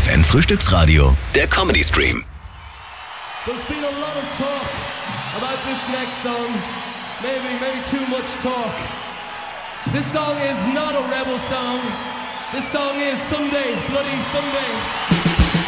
FM Frühstücksradio, der Comedy Stream. There's been a lot of talk about this next song. Maybe too much talk. This song is not a rebel song. This song is Someday, Bloody Someday.